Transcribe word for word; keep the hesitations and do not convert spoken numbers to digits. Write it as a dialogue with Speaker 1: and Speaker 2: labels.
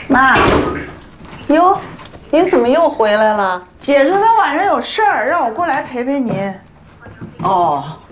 Speaker 1: 妈，哟，您怎么又回来了？
Speaker 2: 姐说她晚上有事儿，让我过来陪陪您。
Speaker 1: 哦，